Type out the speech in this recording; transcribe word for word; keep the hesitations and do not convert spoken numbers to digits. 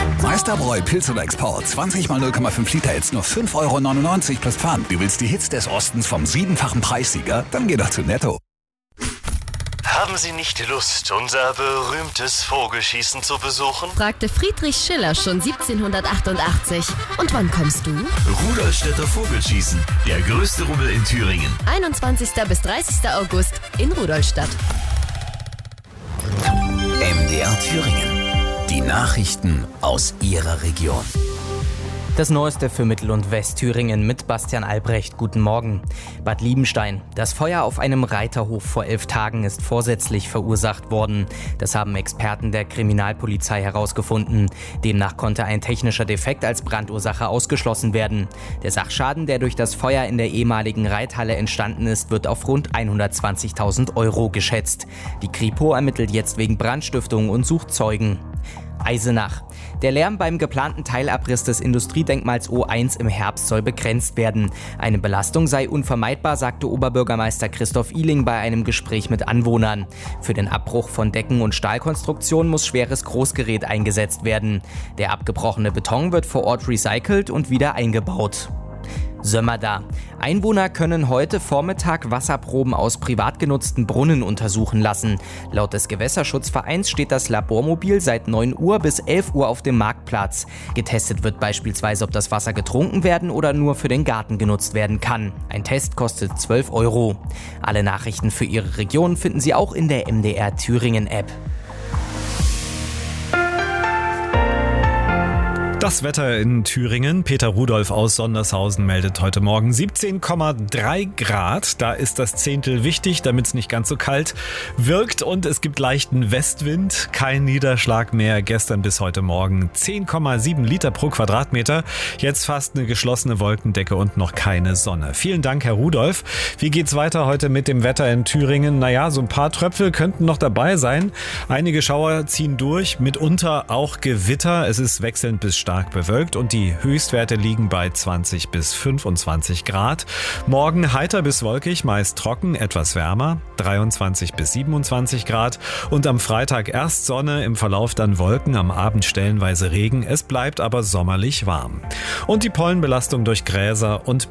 Meisterbräu Pilz oder Export. zwanzig mal null Komma fünf Liter, jetzt nur fünf Euro neunundneunzig plus Pfand. Du willst die Hits des Ostens vom siebenfachen Preissieger? Dann geh doch zu Netto. Haben Sie nicht Lust, unser berühmtes Vogelschießen zu besuchen? Fragte Friedrich Schiller schon siebzehnhundertachtundachtzig. Und wann kommst du? Rudolstädter Vogelschießen, der größte Rummel in Thüringen. einundzwanzigsten bis dreißigsten August in Rudolstadt. M D R Thüringen. Die Nachrichten aus Ihrer Region. Das Neueste für Mittel- und Westthüringen mit Bastian Albrecht. Guten Morgen. Bad Liebenstein. Das Feuer auf einem Reiterhof vor elf Tagen ist vorsätzlich verursacht worden. Das haben Experten der Kriminalpolizei herausgefunden. Demnach konnte ein technischer Defekt als Brandursache ausgeschlossen werden. Der Sachschaden, der durch das Feuer in der ehemaligen Reithalle entstanden ist, wird auf rund hundertzwanzigtausend Euro geschätzt. Die Kripo ermittelt jetzt wegen Brandstiftung und sucht Zeugen. Eisenach. Der Lärm beim geplanten Teilabriss des Industriedenkmals O eins im Herbst soll begrenzt werden. Eine Belastung sei unvermeidbar, sagte Oberbürgermeister Christoph Ihling bei einem Gespräch mit Anwohnern. Für den Abbruch von Decken- und Stahlkonstruktionen muss schweres Großgerät eingesetzt werden. Der abgebrochene Beton wird vor Ort recycelt und wieder eingebaut. Sömmerda. Einwohner können heute Vormittag Wasserproben aus privat genutzten Brunnen untersuchen lassen. Laut des Gewässerschutzvereins steht das Labormobil seit neun Uhr bis elf Uhr auf dem Marktplatz. Getestet wird beispielsweise, ob das Wasser getrunken werden oder nur für den Garten genutzt werden kann. Ein Test kostet zwölf Euro. Alle Nachrichten für Ihre Region finden Sie auch in der M D R Thüringen App. Das Wetter in Thüringen. Peter Rudolph aus Sondershausen meldet heute Morgen siebzehn Komma drei Grad. Da ist das Zehntel wichtig, damit es nicht ganz so kalt wirkt. Und es gibt leichten Westwind. Kein Niederschlag mehr. Gestern bis heute Morgen zehn Komma sieben Liter pro Quadratmeter. Jetzt fast eine geschlossene Wolkendecke und noch keine Sonne. Vielen Dank, Herr Rudolph. Wie geht's weiter heute mit dem Wetter in Thüringen? Naja, so ein paar Tröpfel könnten noch dabei sein. Einige Schauer ziehen durch, mitunter auch Gewitter. Es ist wechselnd bis stark bewölkt und die Höchstwerte liegen bei zwanzig bis fünfundzwanzig Grad. Morgen heiter bis wolkig, meist trocken, etwas wärmer, dreiundzwanzig bis siebenundzwanzig Grad. Und am Freitag erst Sonne, im Verlauf dann Wolken, am Abend stellenweise Regen. Es bleibt aber sommerlich warm. Und die Pollenbelastung durch Gräser und